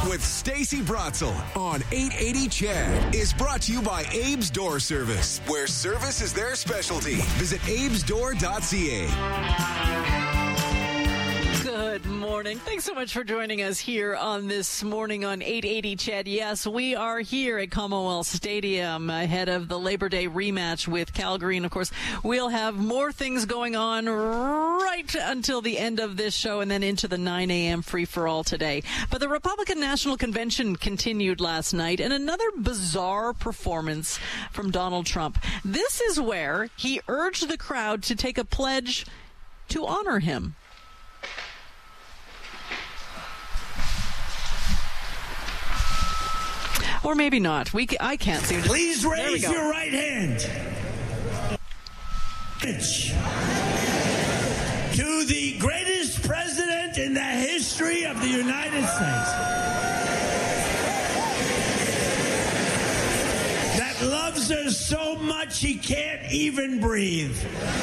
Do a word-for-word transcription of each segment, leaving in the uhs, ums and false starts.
with Stacey Bratzel on eight eighty C H E D is brought to you by Abe's Door Service, where service is their specialty. Visit abes door dot c a. Good morning. Thanks so much for joining us here on this morning on eight eighty C H E D. Yes, we are here at Commonwealth Stadium ahead of the Labor Day rematch with Calgary. And, of course, we'll have more things going on right until the end of this show and then into the nine a.m. free-for-all today. But the Republican National Convention continued last night, and another bizarre performance from Donald Trump. This is where he urged the crowd to take a pledge to honor him. Or maybe not. We, I can't seem to... Please raise your right hand. To the greatest president in the history of the United States. That loves us so much he can't even breathe.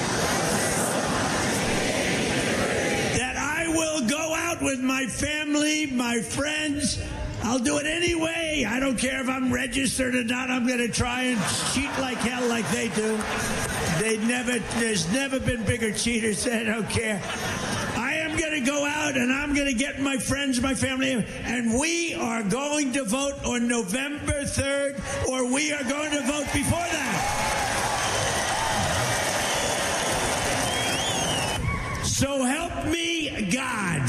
That I will go out with my family, my friends... I'll do it anyway. I don't care if I'm registered or not. I'm going to try and cheat like hell like they do. They never, there's never been bigger cheaters. I don't care. I am going to go out and I'm going to get my friends, my family, and we are going to vote on November third, or we are going to vote before that. So help me God.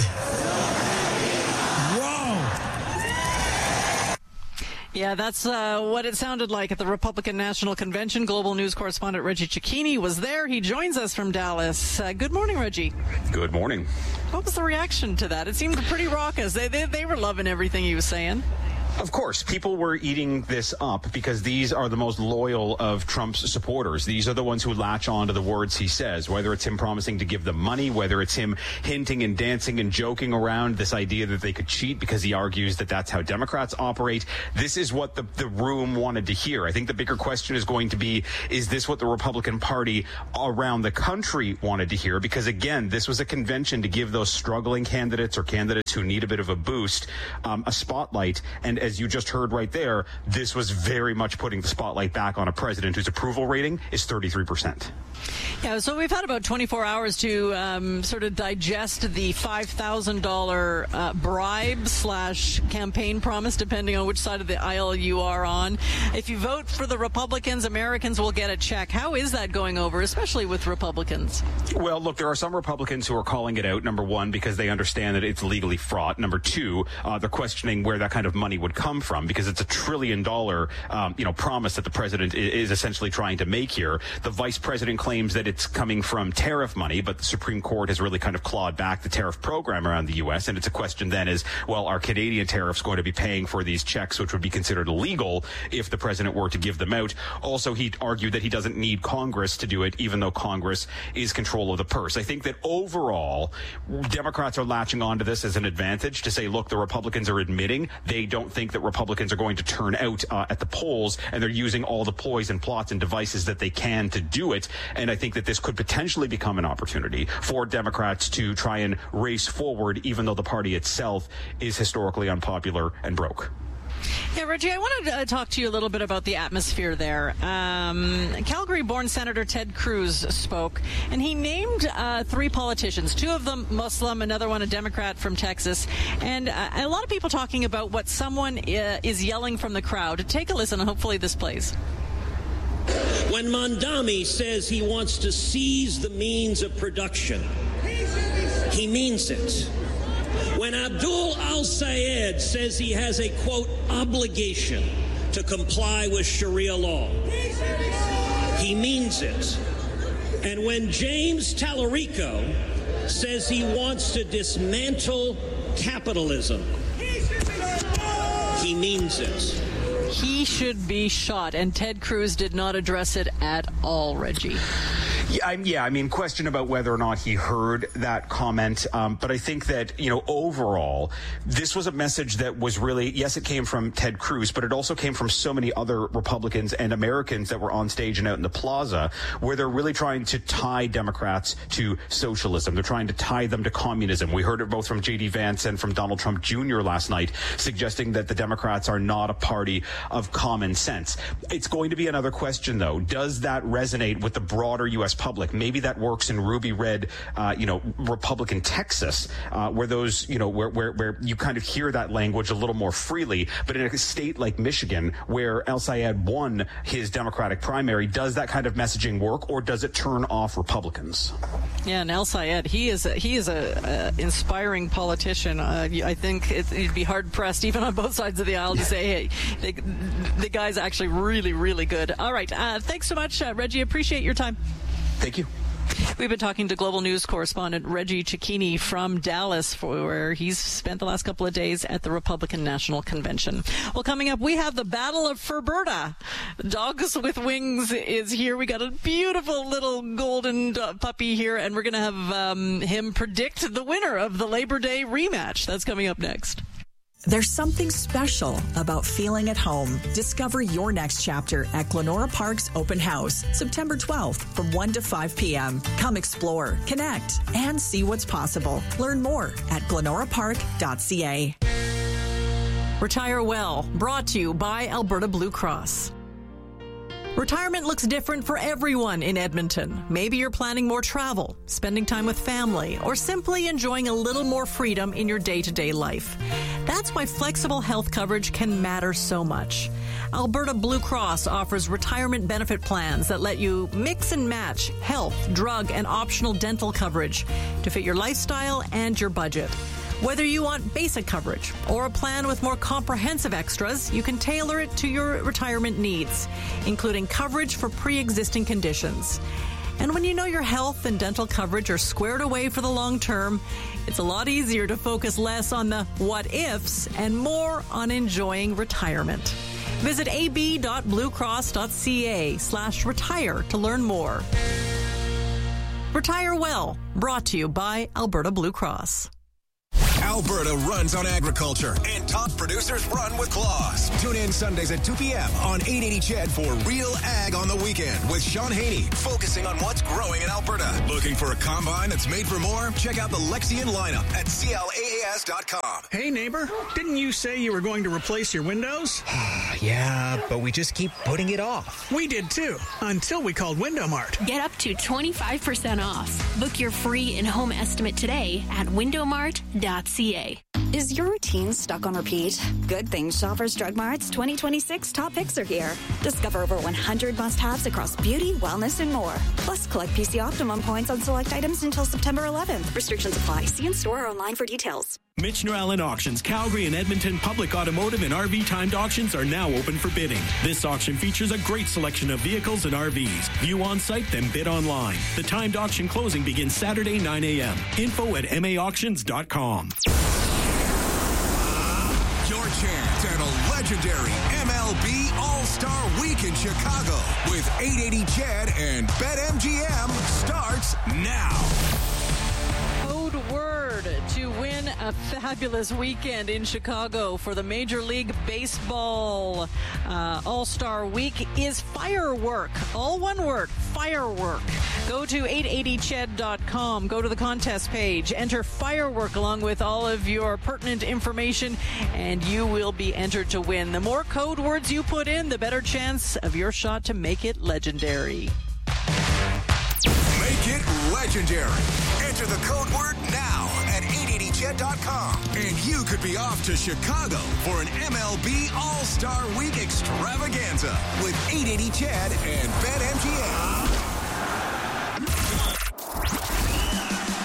Yeah, that's uh, what it sounded like at the Republican National Convention. Global News correspondent Reggie Cecchini was there. He joins us from Dallas. Uh, good morning, Reggie. Good morning. What was the reaction to that? It seemed pretty raucous. They, they, they were loving everything he was saying. Of course, people were eating this up because these are the most loyal of Trump's supporters. These are the ones who latch on to the words he says, whether it's him promising to give them money, whether it's him hinting and dancing and joking around this idea that they could cheat because he argues that that's how Democrats operate. This is what the, the room wanted to hear. I think the bigger question is going to be, is this what the Republican Party around the country wanted to hear? Because, again, this was a convention to give those struggling candidates or candidates who need a bit of a boost um, a spotlight. And as you just heard right there, this was very much putting the spotlight back on a president whose approval rating is thirty-three percent. Yeah, so we've had about twenty-four hours to um, sort of digest the five thousand dollars uh, bribe slash campaign promise, depending on which side of the aisle you are on. If you vote for the Republicans, Americans will get a check. How is that going over, especially with Republicans? Well, look, there are some Republicans who are calling it out, number one, because they understand that it's legally fraught. Number two, uh, they're questioning where that kind of money would come from, because it's a trillion dollar um, you know, promise that the president is essentially trying to make here. The vice president claims that it's coming from tariff money, but the Supreme Court has really kind of clawed back the tariff program around the U S. And it's a question then is, well, are Canadian tariffs going to be paying for these checks, which would be considered illegal if the president were to give them out? Also, he argued that he doesn't need Congress to do it, even though Congress is control of the purse. I think that overall, Democrats are latching onto this as an advantage to say, look, the Republicans are admitting they don't think that Republicans are going to turn out uh, at the polls, and they're using all the ploys and plots and devices that they can to do it. And I think that this could potentially become an opportunity for Democrats to try and race forward, even though the party itself is historically unpopular and broke. Yeah, Reggie, I wanted to uh, talk to you a little bit about the atmosphere there. Um, Calgary-born Senator Ted Cruz spoke, and he named uh, three politicians, two of them Muslim, another one a Democrat from Texas, and uh, a lot of people talking about what someone uh, is yelling from the crowd. Take a listen, and hopefully this plays. When Mondami says he wants to seize the means of production, he means it. When Abdul al-Sayed says he has a, quote, obligation to comply with Sharia law, he means it. And when James Tallarico says he wants to dismantle capitalism, he means it. He should be shot, and Ted Cruz did not address it at all, Reggie. Yeah, I, yeah, I mean, question about whether or not he heard that comment. Um, but I think that, you know, overall, this was a message that was really, yes, it came from Ted Cruz, but it also came from so many other Republicans and Americans that were on stage and out in the plaza, where they're really trying to tie Democrats to socialism. They're trying to tie them to communism. We heard it both from J D Vance and from Donald Trump Junior last night, suggesting that the Democrats are not a party of common sense. It's going to be another question, though. Does that resonate with the broader U S public? Maybe that works in ruby red, uh, you know, Republican Texas, uh, where those, you know, where, where, where you kind of hear that language a little more freely. But in a state like Michigan, where El Sayed won his Democratic primary, does that kind of messaging work, or does it turn off Republicans? Yeah, and El Sayed, he is a, he is a, a inspiring politician. Uh, I think it, you'd be hard pressed, even on both sides of the aisle, to say, hey, the, the guy's actually really, really good. All right, uh, thanks so much, uh, Reggie. Appreciate your time. Thank you. We've been talking to Global News correspondent Reggie Cecchini from Dallas, for where he's spent the last couple of days at the Republican National Convention. Well, coming up, we have the Battle of Ferberta. Dogs with Wings is here. We got a beautiful little golden puppy here, and we're going to have um, him predict the winner of the Labor Day rematch. That's coming up next. There's something special about feeling at home. Discover your next chapter at Glenora Park's Open House, September twelfth from one to five p.m. Come explore, connect, and see what's possible. Learn more at glenora park dot c a. Retire Well, brought to you by Alberta Blue Cross. Retirement looks different for everyone in Edmonton. Maybe you're planning more travel, spending time with family, or simply enjoying a little more freedom in your day-to-day life. That's why flexible health coverage can matter so much. Alberta Blue Cross offers retirement benefit plans that let you mix and match health, drug, and optional dental coverage to fit your lifestyle and your budget. Whether you want basic coverage or a plan with more comprehensive extras, you can tailor it to your retirement needs, including coverage for pre-existing conditions. And when you know your health and dental coverage are squared away for the long term, it's a lot easier to focus less on the what-ifs and more on enjoying retirement. Visit ab.bluecross.ca slash retire to learn more. Retire Well, brought to you by Alberta Blue Cross. Alberta runs on agriculture, and top producers run with claws. Tune in Sundays at two p.m. on eight eighty C H E D for Real Ag on the Weekend with Sean Haney, focusing on what's growing in Alberta. Looking for a combine that's made for more? Check out the Lexion lineup at C L A A S dot com. Hey, neighbor, didn't you say you were going to replace your windows? Yeah, but we just keep putting it off. We did too, until we called Window Mart. Get up to twenty-five percent off. Book your free in-home estimate today at window mart dot c a. Is your routine stuck on repeat? Good things Shoppers Drug Mart's twenty twenty-six top picks are here. Discover over one hundred must-haves across beauty, wellness, and more. Plus, collect P C Optimum points on select items until September eleventh. Restrictions apply. See in store or online for details. Michener Allen Auctions, Calgary and Edmonton public automotive and R V timed auctions are now open for bidding. This auction features a great selection of vehicles and R Vs. View on site, then bid online. The timed auction closing begins Saturday, nine a.m. Info at m a auctions dot com. Your chance at a legendary M L B All-Star Week in Chicago with eight eighty C H E D and BetMGM starts now. Code word to win a fabulous weekend in Chicago for the Major League Baseball uh, All-Star Week is firework. All one word, firework. Go to eight eighty C H E D dot com. Go to the contest page. Enter firework along with all of your pertinent information, and you will be entered to win. The more code words you put in, the better chance of your shot to make it legendary. Make it legendary. Enter the code word now at eight eighty C H E D dot com. And you could be off to Chicago for an M L B All-Star Week extravaganza with eight eighty C H E D and BetMGM. The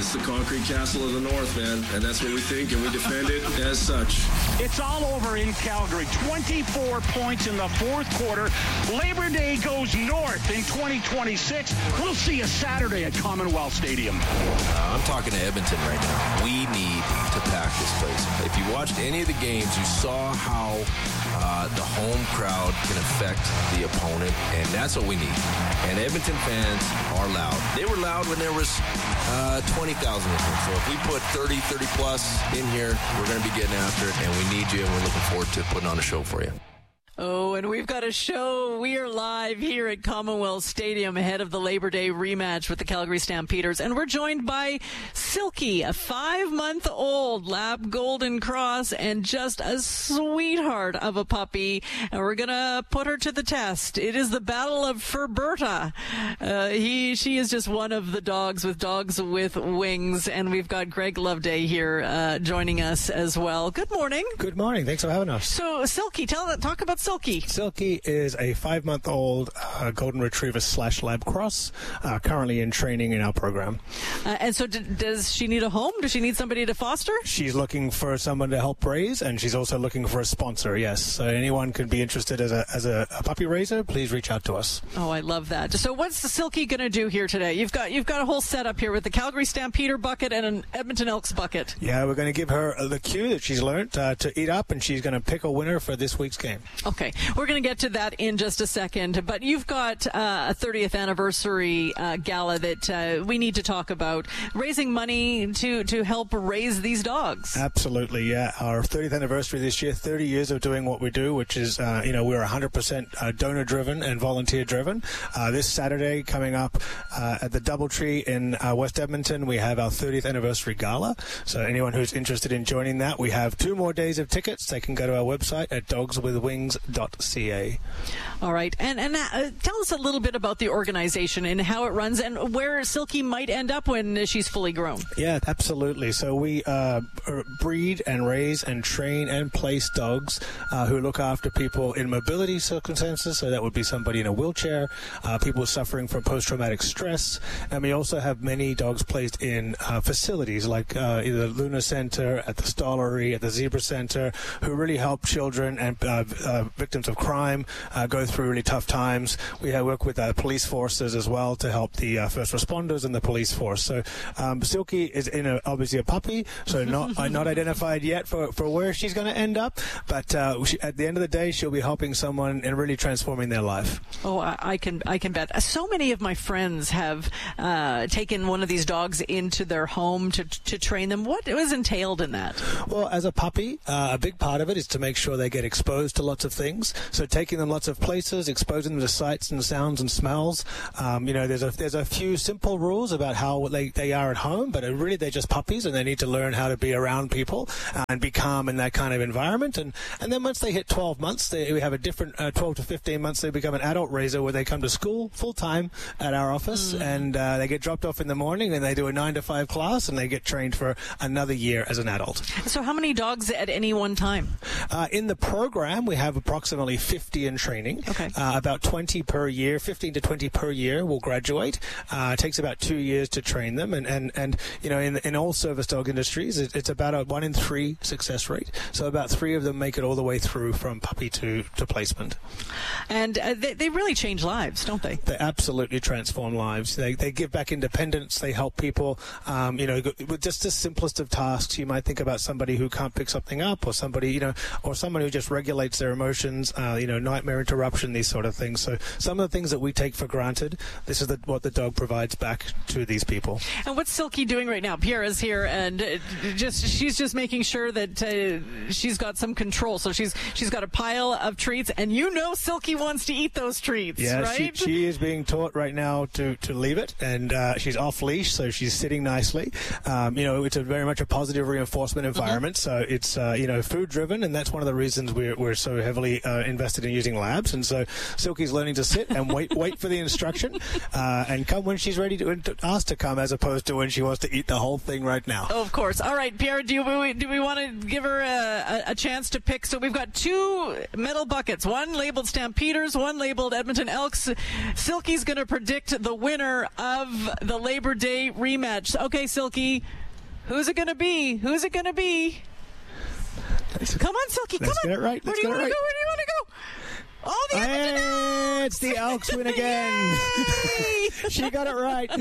It's the concrete castle of the North, man, and that's what we think, and we defend it as such. It's all over in Calgary. twenty-four points in the fourth quarter. Labor Day goes north in twenty twenty-six. We'll see you Saturday at Commonwealth Stadium. Uh, I'm talking to Edmonton right now. We need to pack this place. If you watched any of the games, you saw how uh, the home crowd can affect the opponent, and that's what we need. And Edmonton fans are loud. They were loud when there was uh, twenty thousand of them. So if we put thirty, thirty plus in here, we're going to be getting after it, and we need you, and we're looking forward to putting on a show for you. Oh, and we've got a show. We are live here at Commonwealth Stadium ahead of the Labor Day rematch with the Calgary Stampeders. And we're joined by Silky, a five-month-old lab golden cross and just a sweetheart of a puppy. And we're going to put her to the test. It is the battle of Ferberta. Uh, he, she is just one of the dogs with dogs with wings. And we've got Greg Loveday here uh, joining us as well. Good morning. Good morning. Thanks for having us. So, Silky, tell talk about Silky. Silky is a five-month-old uh, golden retriever slash lab cross, uh, currently in training in our program. Uh, and so d- does she need a home? Does she need somebody to foster? She's looking for someone to help raise, and she's also looking for a sponsor, yes. So anyone could be interested as a as a, a puppy raiser, please reach out to us. Oh, I love that. So what's the Silky going to do here today? You've got you've got a whole setup here with the Calgary Stampeder bucket and an Edmonton Elks bucket. Yeah, we're going to give her the cue that she's learned uh, to eat up, and she's going to pick a winner for this week's game. Okay, we're going to get to that in just a second, but you've got uh, a thirtieth anniversary uh, gala that uh, we need to talk about, raising money to, to help raise these dogs. Absolutely, yeah. Our thirtieth anniversary this year, thirty years of doing what we do, which is, uh, you know, we're one hundred percent uh, donor-driven and volunteer-driven. Uh, this Saturday coming up uh, at the Doubletree in uh, West Edmonton, we have our thirtieth anniversary gala. So anyone who's interested in joining that, we have two more days of tickets. They can go to our website at dogs with wings dot c a. All right. And and uh, tell us a little bit about the organization and how it runs and where Silky might end up when she's fully grown. Yeah, absolutely. So we uh, breed and raise and train and place dogs uh, who look after people in mobility circumstances. So that would be somebody in a wheelchair, uh, people suffering from post-traumatic stress. And we also have many dogs placed in uh, facilities like uh, either Luna Center, at the Stollery, at the Zebra Center, who really help children and uh, uh, victims of crime uh, go through really tough times. We have work with uh, police forces as well to help the uh, first responders and the police force. So um, Silky is in a, obviously a puppy, so not uh, not identified yet for, for where she's going to end up. But uh, she, at the end of the day, she'll be helping someone and really transforming their life. Oh, I, I can I can bet. So many of my friends have uh, taken one of these dogs into their home to to train them. What was entailed in that? Well, as a puppy, uh, a big part of it is to make sure they get exposed to lots of things. So taking them lots of places, exposing them to sights and sounds and smells. Um, you know, there's a there's a few simple rules about how they, they are at home, but really they're just puppies and they need to learn how to be around people and be calm in that kind of environment. And, and then once they hit twelve months, they, we have a different uh, twelve to fifteen months, they become an adult raiser where they come to school full time at our office mm. and uh, they get dropped off in the morning and they do a nine to five class and they get trained for another year as an adult. So how many dogs at any one time? Uh, in the program, we have approximately fifty in training. Okay. Uh, about twenty per year, fifteen to twenty per year will graduate. Uh, it takes about two years to train them. And, and, and you know, in, in all service dog industries, it, it's about a one in three success rate. So about three of them make it all the way through from puppy to, to placement. And uh, they, they really change lives, don't they? They absolutely transform lives. They, they give back independence. They help people, um, you know, with just the simplest of tasks. You might think about somebody who can't pick something up or somebody, you know, or someone who just regulates their emotions, uh, you know, nightmare interruption, these sort of things. So some of the things that we take for granted, this is the, what the dog provides back to these people. And what's Silky doing right now? Pierre is here, and just she's just making sure that uh, she's got some control. So she's she's got a pile of treats, and you know Silky wants to eat those treats, yeah, right? She, she is being taught right now to, to leave it, and uh, she's off leash, so she's sitting nicely. Um, you know, it's a very much a positive reinforcement environment, mm-hmm. so it's uh, you know food driven, and that's one of the reasons we're we're so heavily heavily uh, invested in using labs, and so Silky's learning to sit and wait wait for the instruction uh, and come when she's ready to, to ask to come, as opposed to when she wants to eat the whole thing right now. Oh, of course. All right, Pierre, do we, do we want to give her a, a, a chance to pick? So we've got two metal buckets, one labeled Stampeders, one labeled Edmonton Elks. Silky's going to predict the winner of the Labor Day rematch. Okay, Silky, who's it going to be? Who's it going to be? Come on, Silky, come Let's on. get it right. Where Let's do you get it want to right. go? Where do you want to go? Oh, the Edmonton Hey, it's the Elks win again. She got it right.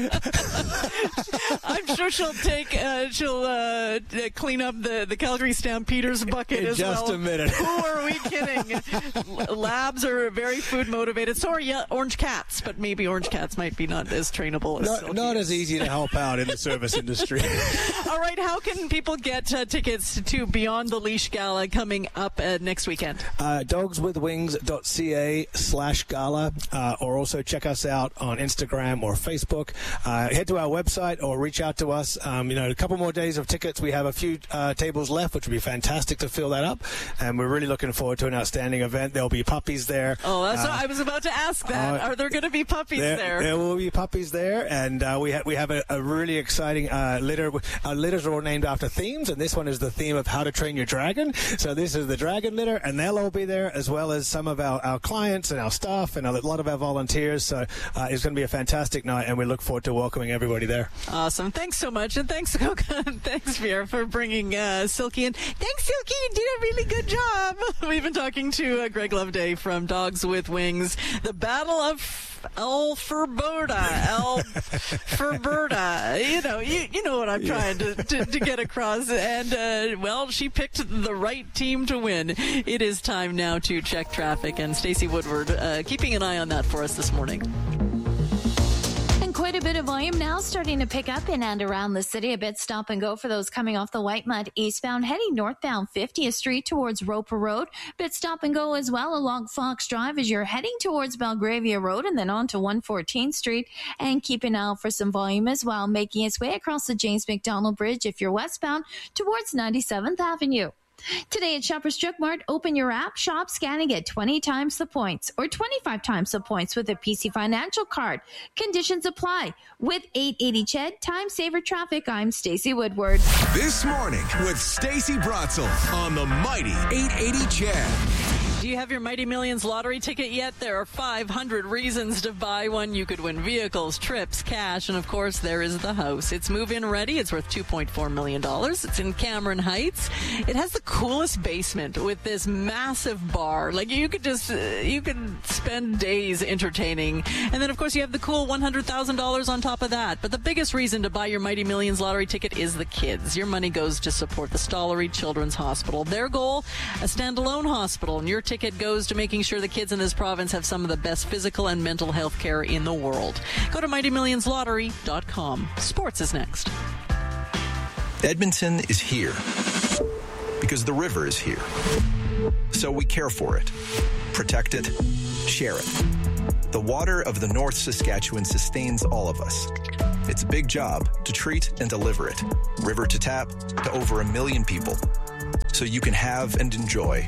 I'm sure she'll take, uh, she'll uh, clean up the, the Calgary Stampeders bucket In as just well. a minute. Who are we kidding? Labs are very food motivated. So are yeah, Orange Cats, but maybe Orange Cats might be not as trainable as Not, Silky not is. as easy to help out in the service industry. All right, how can people get uh, tickets to Beyond the Leash Gala coming up uh, next weekend? Uh, dogswithwings.ca slash gala, uh, or also check us out on Instagram or Facebook. Uh, head to our website or reach out to us. Um, you know, a couple more days of tickets. We have a few uh, tables left, which would be fantastic to fill that up. And we're really looking forward to an outstanding event. There'll be puppies there. Oh, that's uh, what I was about to ask that. uh, Are there going to be puppies there, there? there will be puppies there, and uh, we, ha- we have a, a really exciting uh, litter. Our litters are all named after themes, and this one is the theme of How to Train Your Dragon. So this is the dragon litter, and they'll all be there, as well as some of our, our clients and our staff and a lot of our volunteers. So uh, it's going to be a fantastic night, and we look forward to welcoming everybody there. Awesome. Thanks so much. And thanks, thanks, Pierre, for bringing uh, Silky in. Thanks, Silky. You did a really good job. We've been talking to uh, Greg Loveday from Dogs with Wings. The Battle of El Ferberta. El Ferberta. You know, you, you know what I'm trying to, to, to get across. And, uh, well, she picked the right team to win. It is time now to check traffic. And Stacey Woodward uh, keeping an eye on that for us this morning. And quite a bit of volume now starting to pick up in and around the city. A bit stop and go for those coming off the White Mud eastbound, heading northbound fiftieth Street towards Roper Road. Bit stop and go as well along Fox Drive as you're heading towards Belgravia Road and then on to one fourteenth Street. And keep an eye out for some volume as well, making its way across the James McDonald Bridge if you're westbound towards ninety-seventh Avenue. Today at Shoppers Drug Mart, open your app, shop, scan, and get twenty times the points or twenty-five times the points with a P C Financial card. Conditions apply. With eight eighty C H E D, Time Saver Traffic, I'm Stacey Woodward. This morning with Stacey Bratzel on the mighty eight eighty C H E D. Do you have your Mighty Millions lottery ticket yet? There are five hundred reasons to buy one. You could win vehicles, trips, cash, and of course there is the house. It's move-in ready. It's worth two point four million dollars. It's in Cameron Heights. It has the coolest basement with this massive bar. Like you could just, uh, you could spend days entertaining. And then of course you have the cool one hundred thousand dollars on top of that. But the biggest reason to buy your Mighty Millions lottery ticket is the kids. Your money goes to support the Stollery Children's Hospital. Their goal, a standalone hospital. And your ticket goes to making sure the kids in this province have some of the best physical and mental health care in the world. Go to mighty millions lottery dot com. Sports is next. Edmonton is here because the river is here. So we care for it, protect it, share it. The water of the North Saskatchewan sustains all of us. It's a big job to treat and deliver it, river to tap, to over a million people. So you can have and enjoy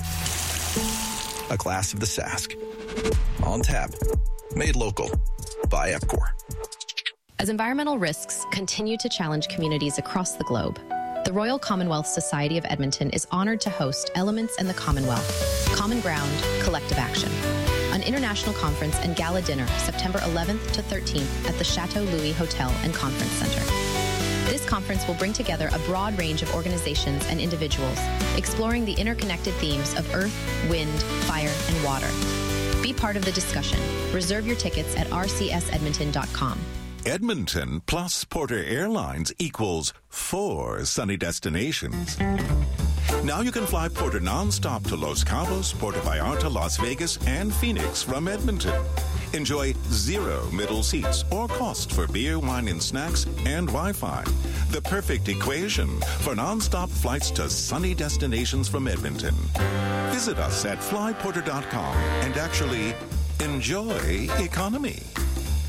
a glass of the Sask. On tap. Made local. By Epcor. As environmental risks continue to challenge communities across the globe, the Royal Commonwealth Society of Edmonton is honored to host Elements and the Commonwealth, Common Ground, Collective Action, an international conference and gala dinner September eleventh to thirteenth at the Chateau Louis Hotel and Conference Center. This conference will bring together a broad range of organizations and individuals, exploring the interconnected themes of earth, wind, fire, and water. Be part of the discussion. Reserve your tickets at r c s edmonton dot com. Edmonton plus Porter Airlines equals four sunny destinations. Now you can fly Porter nonstop to Los Cabos, Puerto Vallarta, Las Vegas, and Phoenix from Edmonton. Enjoy zero middle seats or cost for beer, wine, and snacks and Wi-Fi. The perfect equation for nonstop flights to sunny destinations from Edmonton. Visit us at fly porter dot com and actually enjoy economy.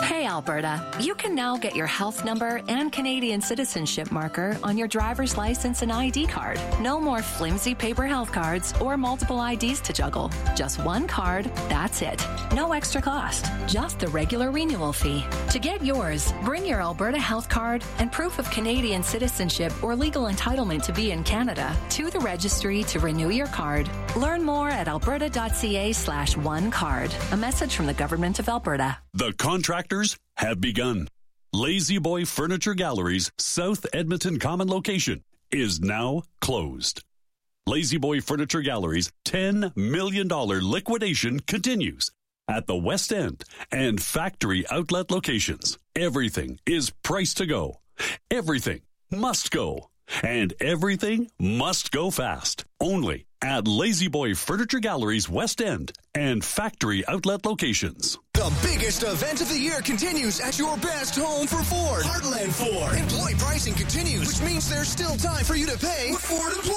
Hey, Alberta, you can now get your health number and Canadian citizenship marker on your driver's license and I D card. No more flimsy paper health cards or multiple I Ds to juggle. Just one card, that's it. No extra cost, just the regular renewal fee. To get yours, bring your Alberta health card and proof of Canadian citizenship or legal entitlement to be in Canada to the registry to renew your card. Learn more at alberta.ca slash one card. A message from the Government of Alberta. The contractors have begun. Lazy Boy Furniture Gallery's South Edmonton Common location is now closed. Lazy Boy Furniture Gallery's ten million dollars liquidation continues at the West End and factory outlet locations. Everything is priced to go. Everything must go. And everything must go fast. Only at Lazy Boy Furniture Gallery's West End and factory outlet locations. The biggest event of the year continues at your best home for Ford. Heartland Ford. Employee pricing continues, which means there's still time for you to pay with Ford Employee.